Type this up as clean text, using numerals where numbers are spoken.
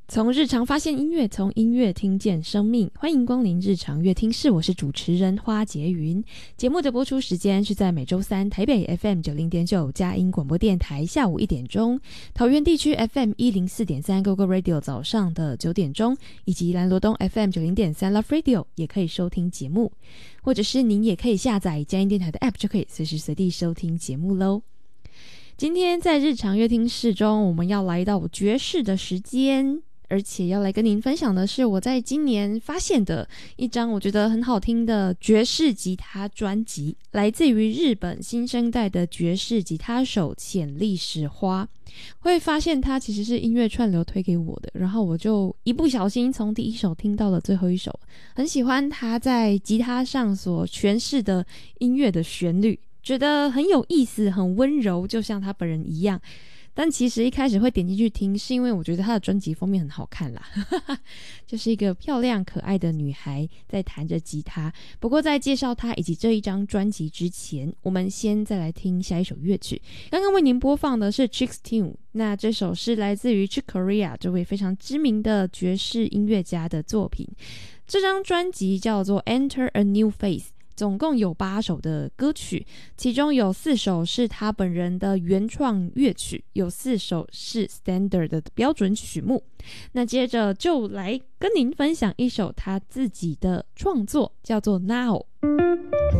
从日常发现音乐，从音乐听见生命。欢迎光临日常乐听室，我是主持人花洁云。节目的播出时间是在每周三台北 FM90.9 佳音广播电台下午1点钟，桃园地区 FM104.3 GoGo Radio 早上的9点钟，以及兰罗东 FM90.3 Love Radio 也可以收听节目，或者是您也可以下载佳音电台的 App 就可以随时随地收听节目咯。今天在日常乐听室中，我们要来到爵士的时间，而且要来跟您分享的是我在今年发现的一张我觉得很好听的爵士吉他专辑，来自于日本新生代的爵士吉他手浅利史花。会发现他其实是音乐串流推给我的，然后我就一不小心从第一首听到了最后一首，很喜欢他在吉他上所诠释的音乐的旋律，觉得很有意思，很温柔，就像他本人一样。但其实一开始会点进去听，是因为我觉得她的专辑封面很好看啦就是一个漂亮可爱的女孩在弹着吉他。不过在介绍她以及这一张专辑之前，我们先再来听下一首乐曲。刚刚为您播放的是 Chick Tune， 那这首是来自于 Chick Corea 这位非常知名的爵士音乐家的作品。这张专辑叫做 Enter a New Phase，总共有8首的歌曲，其中有4首是他本人的原创乐曲，有4首是 standard 的标准曲目。那接着就来跟您分享一首他自己的创作，叫做 Now。